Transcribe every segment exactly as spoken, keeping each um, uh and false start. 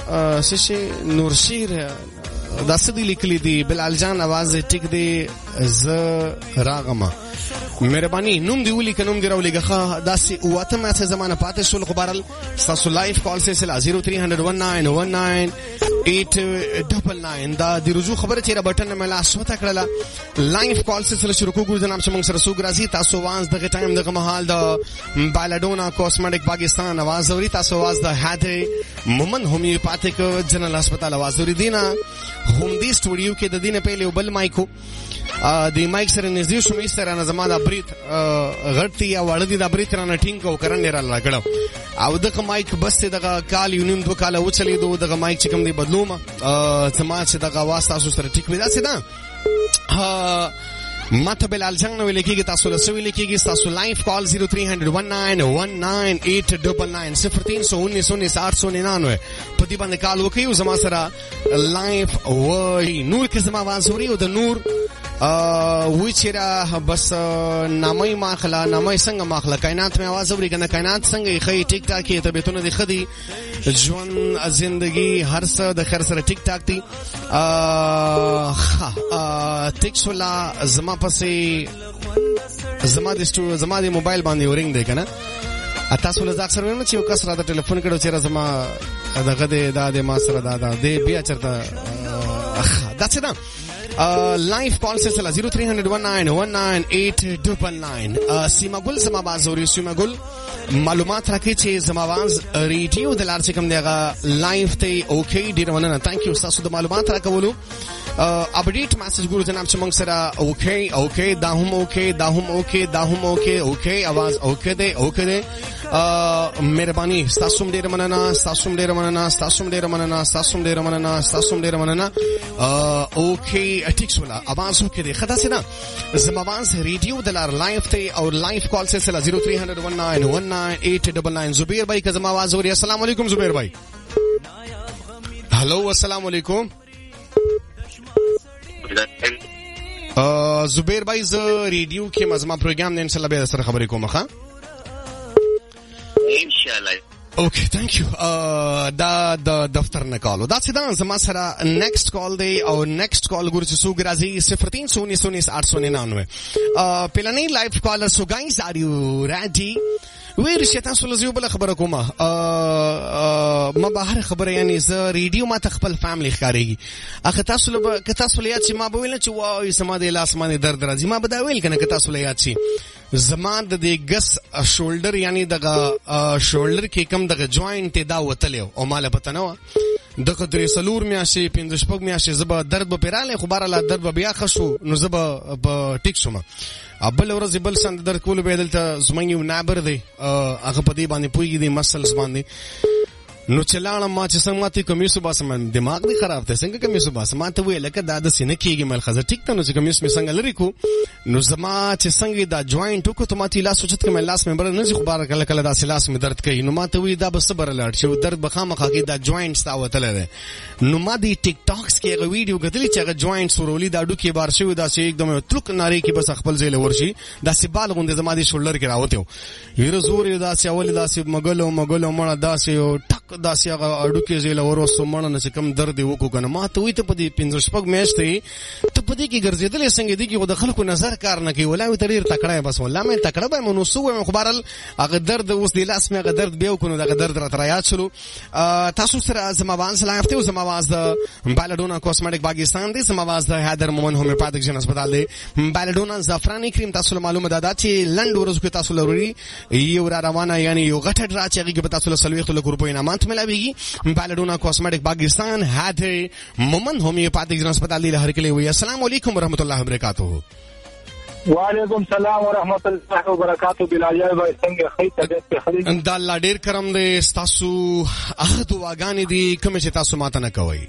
سشي نورشیر دا سدی لیکلی دی بلال جان आवाज ټیک دی ز راغما مهرباني نوم دی ولي کنوم دی راولي غخه داسي واته ما څه زمانه پاتې شول خبرل تاسو لایف کال سلسله zero three zero zero one nine one nine eight nine nine دا د رجوع خبره چې را بټن مې لاس وته کړله لایف کال سلسله شروع کوو جناب چې موږ سره سوګ راځي تاسو وانس دغه ټایم دغه محل د بالډونا کوسمټک پاکستان आवाज اوري تاسو आवाज د هاته مومن هومیوپاتیک جنرال هسپتال आवाज اوري دینا هم دی سټوډیو کې د دینه په بل مایکو د مایک سره نږدې شوم یې سره نظم دا بریت غړتي یا وړدي دا بریت رانه ټینګ او کرن را لګړو او دغه مایک بس دغه کال یونیم دو کال او چلی دو دغه مایک چې کوم دی بدلوم سماج چې دغه واسطه تاسو سره ټیک ودا سي دا ماته بلال جنگ نو لیکيږي تاسو له سوي لیکيږي تاسو لایف کال zero three zero zero one nine one nine eight nine nine zero three zero one nine one nine eight nine په دې باندې کال وکيو زما سره لایف وای نور کې زما आवाज اوري او د نور وی چیرې بس نامای ماخلا نامای څنګه ماخلا کائنات مې आवाज اوري کنه کائنات څنګه خې ټیک ټاک کې طبيعتونه دي خدي ژوند زندگی هر څه د خیر سره ټیک ټاک دي ا ټیک سولا زما پسې زما د سټو زما د موبایل باندې ورینګ دی کنه تاسو له ځکه سره نه چې یو کس را د ټلیفون کړو چې زما دغه د د ما سره دا د بیا چرته دا څه ده لایف کال سلسله zero three zero zero one nine one nine eight nine nine سیما ګل زما आवाज اوري سیما ګل معلومات راکې چې زما आवाज ریډیو د لار څخه دغه لایف ته اوکي ډیر وننه ثانک یو تاسو د معلومات راکولو اپډیټ میسج ګورو جناب چې موږ سره اوکي اوکي دا هم اوکي دا هم اوکي دا هم اوکي اوکي आवाज اوکي دی اوکي دی مهرباني تاسو ډیر مننه تاسو ډیر مننه تاسو ډیر مننه تاسو ډیر مننه تاسو ډیر مننه اوکي ټیکس ولا आवाज اوکي دی خدا سينه زما आवाज ریډیو د لار لایف ته او لایف کال سلسله zero three zero zero one nine one nine eight nine nine زبیر بھائی کا زما आवाज اوري السلام علیکم زبیر بھائی هلو السلام علیکم زبیر بھائی ز ریډیو کې مزما پروګرام نه ان شاء الله به سره خبرې کوم ښا ان شاء الله اوکي ثانک یو دا د دفتر نه کالو دا څه دا زما سره نیکسټ کال دی او نیکسټ کال ګور چې سو ګرازي zero three zero one nine eight nine nine پلانې لایف کالر سو گایز ار یو ریډي وی رشتہ سول زیو بل خبره کومه ما بهر خبره یعنی ز ریډیو ما تخپل فاملی ښکاریږي اخه تاسو له تاسو له یاد چې ما به ویل چې وای سما د لاس باندې درد راځي ما به دا ویل کنه که تاسو له یاد شي زمان د دې ګس شولډر یعنی دغه شولډر کې کم دغه جوائنټ دا وتلو او مال پته نه دغه درې سلور میاشي پنځه شپږ میاشي زبا درد به پیراله خو بار الله درد به بیا خشو نو زبا په ټیک شوم ابل ورځ بل سند در کول به دلته زمنګ نابر دی هغه په دې باندې پویږي دي مسلز باندې نو چلاړم ما چې څنګه ماته کمیسو باسم دماغ دی خراب دی څنګه کمیسو باسم ماته وی لکه دا د سینې کېږي مل خزه ټیک ته نو چې کمیس می څنګه لري کو نو زما چې څنګه دا جوائنټ کو ته ماته لاس سوچت کمه لاس مې بر نه خو بار کله کله دا لاس مې درد کوي نو ماته وی دا بس صبر لاړ شو درد بخامخه کې دا جوائنټ تا وتل دی نو ما دی ټیک ټاکس کې غو ویډیو غتلی چې هغه جوائنټ سورولي دا ډو کې بار شو دا چې एकदम تلک ناری کې بس خپل ځای لورشي دا سیبال غوندې زما دی شولډر کې راوته ویره زور دا چې اول دا چې مګلو مګلو مړه دا چې ټک دا چې هغه ډو کې زیل ورسو مړه نه کم درد وکړو کنه ما ته وی ته په دې پنځه شپږ میاشت ته په دې کې ګرځیدلې څنګه دی کې د خلکو نظر کار نه کوي ولا وی تریر تکړه بس ولا مې تکړه به منو سو مې خبرل هغه درد اوس دی لاس مې هغه درد به وکړو دغه درد را ترایات شلو تاسو سره زما وانس لایفته زما واز د بالډونا کوسمټک پاکستان دی زما واز د هادر مومن هومیوپاتیک جن هسپتال دی بالډونا زعفرانی کریم تاسو معلومه ده چې لند ورځ کې تاسو لوري یو را روانه یعنی یو غټ ډرا چې هغه تاسو له سلويخت له روپو انعامات ملويږي بالډونا کوسمټک پاکستان هادر مومن هومیوپاتیک جن هسپتال دی هر کله وي السلام علیکم ورحمت الله وبرکاته وعلیکم السلام ورحمت الله وبرکاته بلال بھائی څنګه خیر طبيعت په خیر ان د الله ډیر کرم دې تاسو هغه دعاګانې دي کوم چې تاسو ماته نه کوي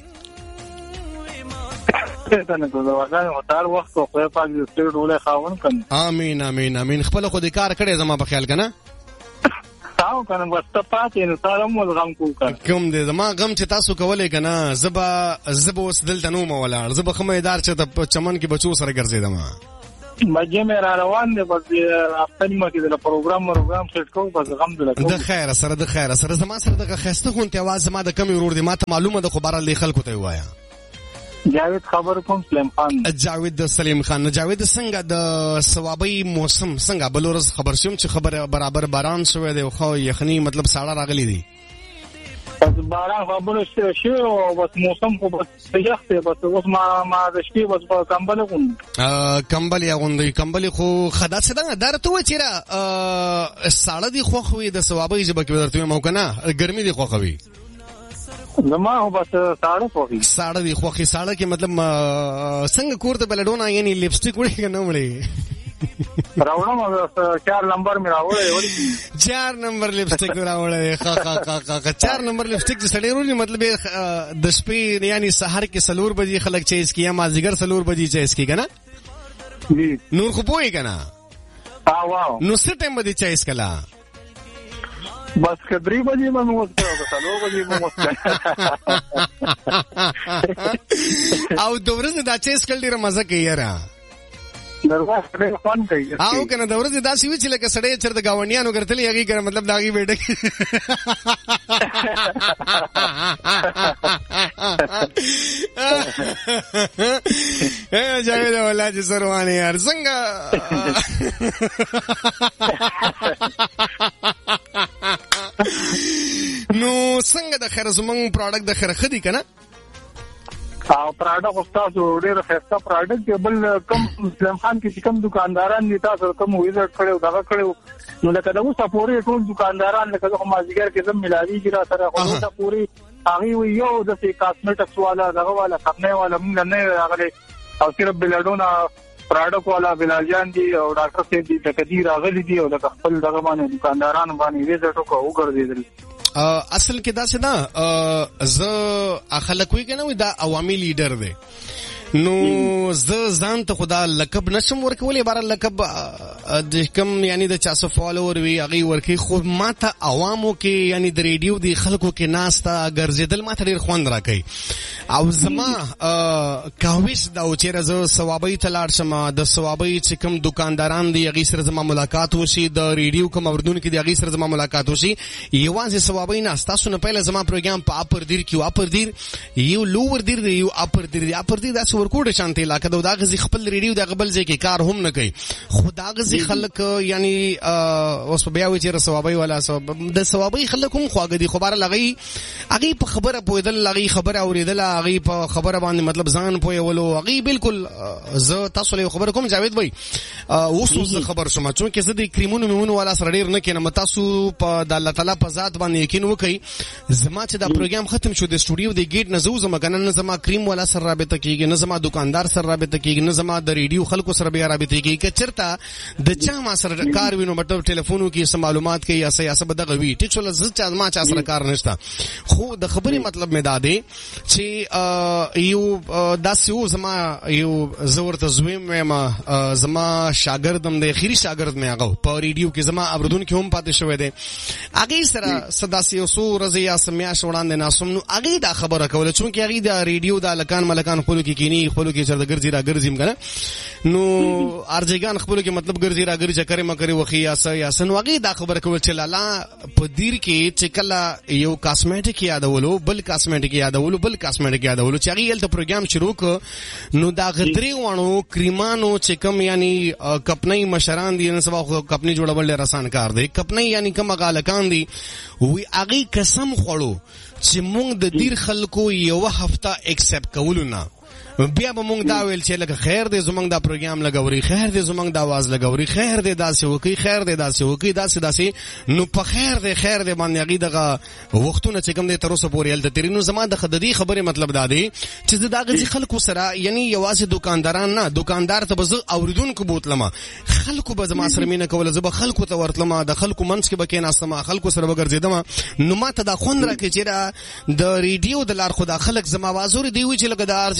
ته نه کوم دعاګانې هوتار وخت خو په پاک دې ټول خاون کن امين امين امين خپل خو دې کار کړې زما په خیال کنه تاسو کنه واسطه پاتې نو تاسو مو غم کو کوم دې زما غم چې تاسو کولې کنه زبا زبا اوس دلته نو مولا زبا خمه ادار چې د چمن کې بچو سره ګرځیدم مجه مې را روان دی بس هفته نیمه کې د پروګرام پروګرام سیټ کوم بس غم دلته د خیر سره د خیر سره زما سره د خسته غونته आवाज زما د کمی ورور دی ماته معلومه د خبره لی خلکو ته وایا جاوید خبر کوم سلیم خان جاوید د سلیم خان جاوید څنګه د ثوابي موسم څنګه بلورز خبر شوم چې خبره برابر باران شوی دی خو یخنی مطلب ساړه راغلی دی بس باران خبره شي او بس موسم خو بس یخ دی بس اوس ما ما د شپې بس په کمبل غوند ا کمبل یا غوندي کمبل خو خدا څه ده درته و چیرې ا ساړه دی خو خو د ثوابي جبه کې درته مو کنه ګرمي دی خو خوي زما هو بس ساړه خوږي ساړه دی خو خي ساړه کې مطلب څنګه کوړه بلډونه یعنی لپسټیک وړي کنه وړي راوړم چار نمبر می راوړې چار نمبر لپسټیک راوړې خا خا خا خا چار نمبر لپسټیک چې سړی ورونی مطلب د شپې یعنی سحر کې سلور بجې خلک چیز کیه مازیګر سلور بجې چیز کی کنه نور خو پوي کنه ها واو نو څه ټیم باندې چیز کلا بس کدرې بجې مې موږ ته سلور بجې مې او د ورځې دا چیز کل ډیره مزه کوي را دروا سره فون کوي او کنه د ورځې دا سی وی چې لکه سړی چر د گاونډیانو ګرځلې هغه کنه مطلب داغي بیٹه اے جاوید ولا چې سروانه یار څنګه نو څنګه د خیر زمنګ پروډکټ د خیر خدي کنه او پروډکټ استاد ډېر ښه پروډکټ بل کم اسلام خان کې کم دکانداران دي تاسو کوم ویزټ کړو دا کړو نو لکه دا اوسه پوری ټول دکانداران لکه کوم مازیګر کې زم ملادي جرا سره اوسه پوری هغه یو د کاسمیټکس والا دغه والا خپنه والا موږ نه راغلي او صرف بلډونه پروډکټ والا بلالجان دي او ډاکټر سي دي تقدیر راغلي دي او د خپل دغه باندې دکانداران باندې ویزټ وکړو وګرځیدل اصل کې دا څه ده ز اخلکوي کنه وي دا عوامي لیډر دی نو ز ځان ته خدا لقب نشم ورکولې بار لقب د کوم یعنی د چاسو فالوور وی هغه ورکی خو ماته عوامو کې یعنی د ریډیو دی خلکو کې ناستا ګرځیدل ماته ډیر خوند راکې او زما کاوش دا او چیرې ز ثوابي تلاړ شم د ثوابي چې کوم دکانداران دی هغه سره زما ملاقات وشي د ریډیو کوم اوردون کې دی هغه سره زما ملاقات وشي یوازې ثوابي نه تاسو نه پهله زما پروګرام په اپر دیر کې اپر دیر یو لوور دیر دی یو اپر دیر دی اپر دیر دا ورکوډ شانتي علاقه دا غزي خپل ریډیو د قبل ځای کې کار هم نه کوي خدا غزي خلک یعنی اوس په بیا وی چې ثوابي ولا د ثوابي خلک هم خواږه دي خبره لغي هغه په خبره پویدل لغي خبره اوریدل هغه په خبره باندې مطلب ځان پویولو هغه بالکل ز تاسو له خبره کوم جاوید بھائی اوس اوس خبر شوم چې زه د کریمونو میمونو والا سره ډیر نه کینم تاسو په د الله تعالی په ذات باندې یقین وکړئ زما چې دا پروګرام ختم شو د استودیو د گیټ نه زو زما کنه نه زما کریم والا سره رابطه کیږي نه زما دکاندار سره رابطه کیږي نه زما د ریډیو خلکو سره بیا رابطه کیږي که چرته د چا ما سره کار وینو مطلب ټلیفونو کې سم معلومات کې یا سیاست بدغه وی ټیک شول ز چا ما چا سره کار نشته خو د خبرې مطلب مې دا دی چې یو داسې زما یو زور ته زویم ما زما شاګردم د خيري شاګرد مې هغه په ریډیو کې زما اوردون کې هم پاتې شوې ده هغه سره صداسي اوسو رضیا سمیا شوړان د ناسم نو هغه دا خبره کوله چې هغه د ریډیو د لکان ملکان خپل کې کینی خپل کې چر د ګرځي را ګرځیم کنه نو ارجګان خپل کې مطلب ګرځي را ګرځي چکرې مکرې وخی یا س یا سن هغه دا خبره کوله چې لالا په دیر کې چې کله یو کاسمیټیک یادولو بل کاسمیټیک یادولو بل کاسمیټیک یادولو چې هغه ته پروګرام شروع ک نو دا غدري وانو کریمانو چې کم یعنی کپنی مشران دي نن سبا کپنی جوړول ډیر آسان کار دی کپنی یعنی کوم غالکان دي وی هغه قسم خوړو چې مونږ د دیر خلکو یو هفته ایکسپټ کولو نه بیا به مونږ دا ویل چې لکه خیر دې زمونږ دا پروګرام لګوري خیر دې زمونږ دا आवाज لګوري خیر دې داسې وکي خیر دې داسې وکي داسې داسې نو په خیر دې خیر دې باندې هغه دغه وختونه چې کوم دې تر اوسه پورې هلته تیرې نو زما د خددي خبره مطلب دا دی چې دا غزي خلکو سره یعنی یوازې دکانداران نه دکاندار ته به اوریدونکو بوتلم خلکو به زما سره مینه کوله زه به خلکو ته ورتلم د خلکو منځ کې به کېناستم خلکو سره وګرځیدم نو ما ته دا خوند راکې چې د ریډیو د لار خدا خلک زما आवाज ور دی وی چې لکه د ارزه به دا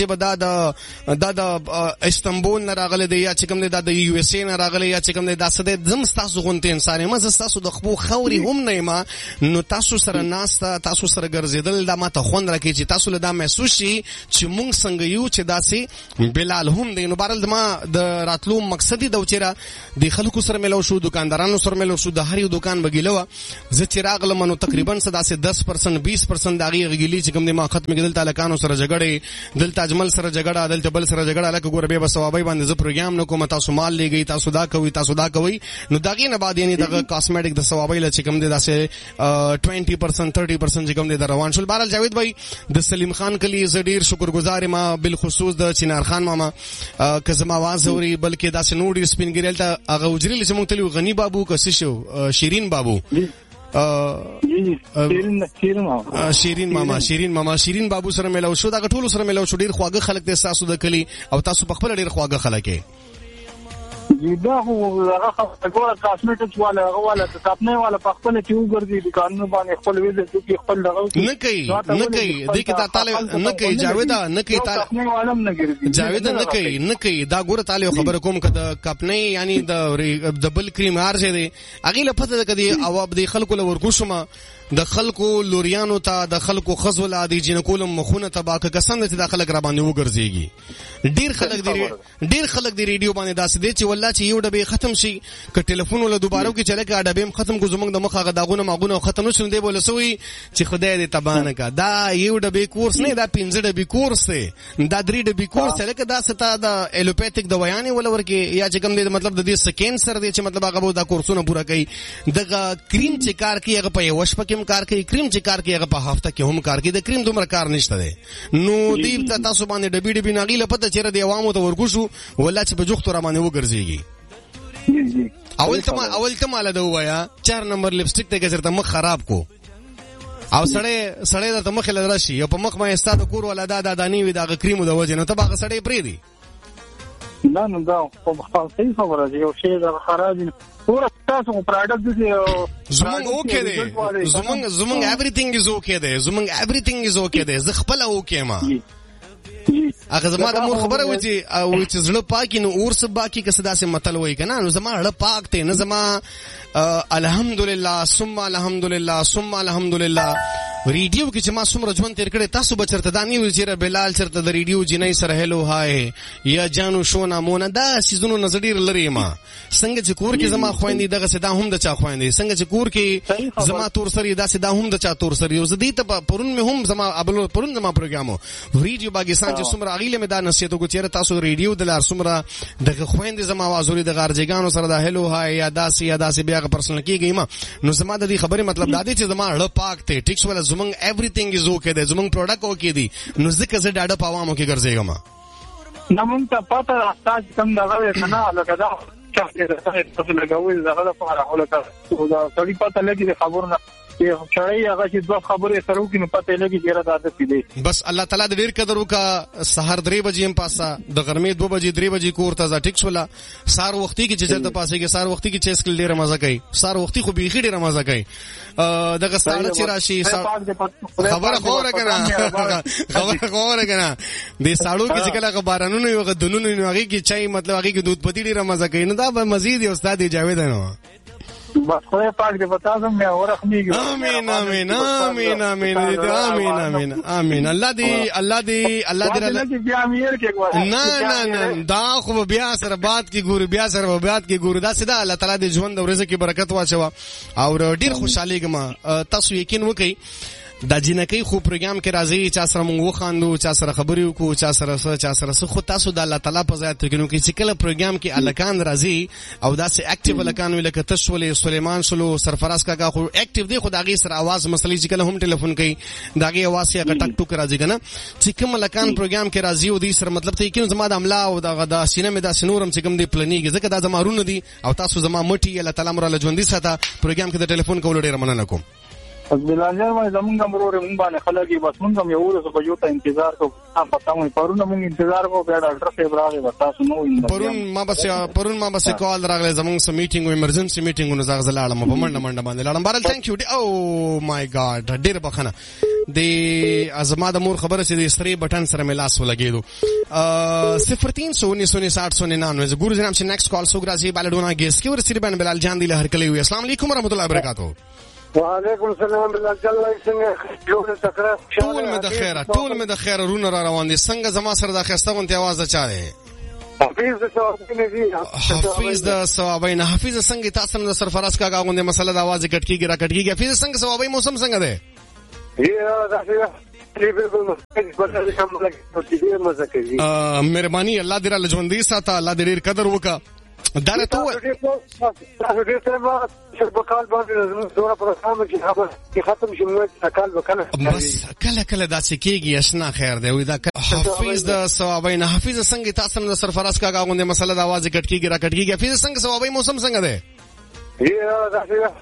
د دا د استنبول نه راغلی دی یا چې کوم دی دا د یو اس ای نه راغلی یا چې کوم دی دا څه دی زم ستاسو غونته انسان یم زه ستاسو د خپو خوري هم نه یم نو تاسو سره ناسته تاسو سره ګرځېدل دا ماته خوند راکوي چې تاسو له دا محسوس شي چې مونږ څنګه یو چې داسې بلال هم دی. نو بهرحال ما د راتلو مقصد یې د چېرې د خلکو سره ملو شو دکاندارانو سره ملو شو د هر یو دکان به ګیله وه زه چې راغلم نو تقریبا څه داسې دس پرسنټ بیس پرسنټ د هغې غیلي چې کوم دی ما ختمې کړې دلته هلکانو سره جګړې دلته اجمل سره جګړه دلته بل سره جګړه هلکه ګوره بیا به ثوابۍ باندې زه پروګرام نه کوم تاسو مال لیږئ تاسو دا کوئ تاسو دا کوئ نو د هغې نه بعد یعنې دغه کاسمیټک د ثوابۍ له چې کوم دی داسې ټوینټي پرسنټ تھرټي پرسنټ چې کوم دی د روان شول. بهرحال جاوید بھائی د سلیم خان کلي زه ډېر شکرګزار یم بالخصوص د چنار خان ماما که زما آواز اوري بلکې داسې نور ډېر سپین ګیري هلته هغه حجرې چې موږ تللي وو غني بابو که څه شو شیرین بابو شیرین ماما شیرین ماما شیرین بابو سره ملاو شو دا ټولو سره ملاو شو ډېر خواږه خلک دی ستاسو د کلي او تاسو پخپله ډېر خواږه خلک یې دا خو هغه ګوره کاسمیټکس والا هغه والا کاپنۍ والا په خپله چې وګرځي دوکانونو باندې خپل ویزټ وکړي خپل دغه نه کوي نه کوي دې کې دا تاله نه کوي جاویدا نه کوي تاله کاپنۍ والا هم نه ګرځي جاویدا نه کوي نه کوي دا ګوره تاله خبره کوم که د کاپنۍ یعنی د د بل کریم هر څه دی هغې له پته ده که دی او د خلکو له ورکو شومه د خلکو لوریانو ته د خلکو ښځو له د جینکولم مخونه تبا که قسم دی چې دا خلک را باندې وګرځېږي ډېر خلک دی ډېر خلک د ریډیو باندې داسې دی چې والله چې یو ډبې ختم شي که ټلیفون وله دوباره وکړي چې هلکه ډبې هم ختم کړو زموږ د مخ هغه داغونه ماغونه ختم نه شو دی به ولې څه وایي چې خدای دې تباه نه کړه دا یو ډبې کورس نه دا پنځه ډبې کورس دی دا درې ډبې کورس دی هلکه داسې تا د ایلوپیتھک دوایانې وله ورکړي یا چې کوم دی مطلب د دې څه کینسر دی چې مطلب هغه به دا کورسونه پوره کوي دغه کریم چې کار کوي هغه په یوه شپه کې هم کار کوي کریم چې کار کوي هغه په هفته کې هم کار کوي د کریم دومره کار نشته دی نو دې ته تاسو باندې ډبې ډبې نه هغې له پته چېرې د عوامو ته ورکو شو والله چې په جوختو را باندې وګرځېږي اول ته اول ته ماله ده ووایه چار نمبر لپسټک دی که چېرته مخ خراب کو او سړی سړی درته مخې له راشي او په مخ باندې ستا د کور والا دا دا دانې وي د هغه کریمو د وجې نو ته به هغه سړی پرېږدي نه نو دا خو صحیح خبره ده یو شی دغه خراب وي پوره تاسو خو پراډکټ دي زمونږ اوکې دی زمونږ زمونږ ایوریثینګ از اوکې دی زمونږ ایوریثینګ از اوکې دی زه خپله اوکې یم هغه زما د مور خبره وه چې چې زړه پاکي نو اور څه باقي که څه داسې متل وایي که نه نو زما زړه پاک دی نه زما الحمدلله ثم الحمدلله ثم الحمدلله ریډیو کې چې ما څومره ژوند تېر کړی تاسو به چېرته دا نه وي چېرې بلال چېرته د ریډیو جینۍ سره هیلو های یا جانو شونه مونه دا سیزونو نه زه ډېر لرې یم څنګه چې کور کې زما خویندې دغسې دا هم د چا خویندې څنګه چې کور کې زما تور سري داسې دا هم د چا تور سري او زه دې ته پرون مې هم زما ابل پرون زما پروګرام و ریډیو پاکستان چې څومره هغې له مې دا نصیحت وکړو چېرې تاسو ریډیو د لار څومره دغه خویندې زما اواز اوري دغه ارجګانو سره دا هیلو های یا داسې یا داسې بیا هغه پرسنل کېږي یم نو زما د دې خبرې مطلب دا دی چې زما زړه پاک دی ټیک شوله زموږ ایوریثینګ از اوکې دی زموږ پروډکټ اوکې دی نو ځکه زه ډاډه په عوامو کې ګرځېږم نه مونږ ته پته راستا چې کوم دغه دی که نه لکه دا چا تاسو لګوئ دغه دپاره خو لکه د سړي پته لګي د خبرو نه چړی هغه چې دوه خبرې سره وکړي نو پته یې لګي چې یاره دا عادت دی بس الله تعالی د ډېر قدر وکړه سهار درې بجې هم پاسه د غرمې دوه بجې درې بجې کور ته ځه ټیک شوله سهار وختي کې چې چېرته پاسېږي سهار وختي کې چې اسکل ډېره مزه کوي سهار وختي خو بیخي ډېره مزه کوي دغه ساړه چې راشي خبره خو اوره که نه خبره خو اوره که نه دې ساړو کې چې کله هغه بارانونه وي هغه دنونه وي نو هغې کې چای مطلب هغې کې دود پتي ډېره مزه کوي نو دا به مزید یو استاد جاوید نو بس خدای پاک دې په تاسو مې ورحمېږي امین امین امین امین امین امین امین الله دې الله دې الله دې نه نه نه دا خو بیا سره بات کې ګورو بیا سره بات کې ګورو دا سیده الله تعالی دې ژوند او رزق کې برکت واچوه او ډېر خوشحالي ګم تاسو یقین وکئ دا جنکی خو پروګرام کې راځي چا سره مونږ وخاندو چا سره خبرې وکړو چا سره څه چا سره څه خو تاسو د الله تعالی په ځای ترکینو کې چې کله پروګرام کې الکان راځي او داسې اکټیو الکان وي لکه تاسو ولې سلیمان سلو سرفراز کاکا خو اکټیو دی خو د هغې سره اواز مسلې چې کله هم ټلیفون کوي د هغې اواز یې هغه ټک ټوک راځي که نه چې کوم الکان پروګرام کې راځي او دوی سره مطلب ته یقین زما د املا او دغه د سینه مې داسې نور هم چې کوم دی پلنېږي ځکه دا زما رونه دي او تاسو زما مټي الله تعالی مراله ژوندي ساته پروګرام کې د ټلیفون کولو ډېره مننه کوم بس بلال جان باندې زمونږ هم ورور مونږ باندې خلک بس مونږ هم یو ورځ په یو ته انتظار کوو پتا مې پرون مونږ انتظار کوو بیا ډاکټر صاحب راغی بس تاسو نو پرون ما بس پرون ما بس کال راغلی زمونږ سم میټینګ و ایمرجنسي میټینګ نو زغ زلاړم په منډه منډه باندې لاړم بارل ثانک یو او مای ګاډ ډېر بخنه د ازما د مور خبره چې د استری بٹن سره ملاس ولګیدو صفر तीन सौ उन्नीस उन्नीस आठ सौ निन्यानवे गुरु जी नाम से नेक्स्ट कॉल सुग्राजी बालडोना गेस की और सिरबन बिलाल जान दिल हर कले हुए अस्सलाम वालेकुम रहमतुल्लाहि व बरकातहू وعلیکم السلام बिलाल जल्ला څنګه جوړ تکړه ټول مې د خیره ټول مې د خیره رونه را روان دي څنګه زما سره د خسته غونته आवाज اچاره حافظ د ثوابین دی حافظ د ثوابین حافظ څنګه تاسو د سرفراز کا غونډه مسله د आवाज کټکیږي را کټکیږي حافظ څنګه ثوابین موسم څنګه ده یا دا مهرباني الله دې را لژوندې ساته الله دې ډېر قدر وکړه دا نه ته تاسو دې ته ما شربکال باندې زوره پروګرام کې خبر کې ختم شوم کال وکنه بس کله کله دا څه کېږي اسنا خیر دی وې دا حافظ د ثوابین حافظ څنګه تاسو د سرفراز کا غونډه مسله د आवाज کټکیږي را کټکیږي حافظ څنګه ثوابین موسم څنګه ده یا دا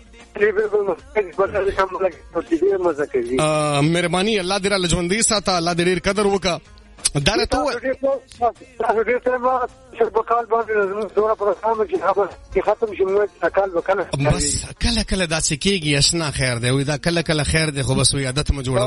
مهرباني الله دې را لژوندې ساته الله دې ډېر قدر وکړه دا نه ته تاسو دې ته ما شربکال باندې زوره پروګرام کې خبر کې ختم شوم کال وکنه بس کله کله دا څه کېږي اسنا خیر دی وې دا کله کله خیر دی خو بس وې عادت مو جوړ